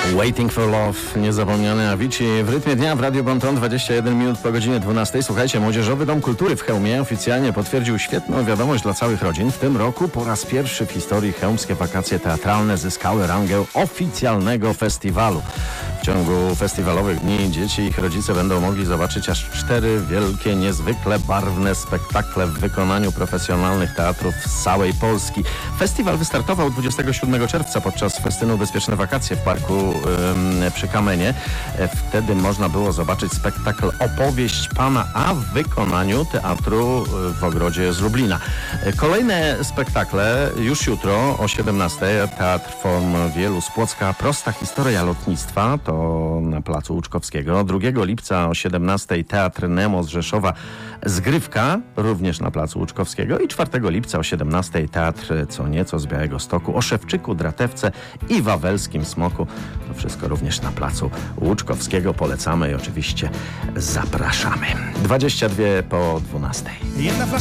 Waiting for Love, niezapomniany Avicii w rytmie dnia w Radiu Bon Ton, 21 minut po godzinie 12. Słuchajcie, Młodzieżowy Dom Kultury w Chełmie oficjalnie potwierdził świetną wiadomość dla całych rodzin. W tym roku po raz pierwszy w historii chełmskie wakacje teatralne zyskały rangę oficjalnego festiwalu. W ciągu festiwalowych dni dzieci i ich rodzice będą mogli zobaczyć aż 4 wielkie, niezwykle barwne spektakle w wykonaniu profesjonalnych teatrów z całej Polski. Festiwal wystartował 27 czerwca podczas festynu Bezpieczne Wakacje w parku przy Kamenie. Wtedy można było zobaczyć spektakl Opowieść Pana A w wykonaniu teatru w Ogrodzie z Lublina. Kolejne spektakle już jutro o 17:00. Teatr Form Wielu z Płocka, Prosta historia lotnictwa, to na placu Łuczkowskiego. 2 lipca o 17:00 Teatr Nemo z Rzeszowa, Zgrywka, również na placu Łuczkowskiego. I 4 lipca o 17:00 Teatr Co nieco z Białegostoku o Szewczyku, Dratewce i Wawelskim Smoku. To wszystko również na placu Łuczkowskiego. Polecamy i oczywiście zapraszamy. 22 po 12:00.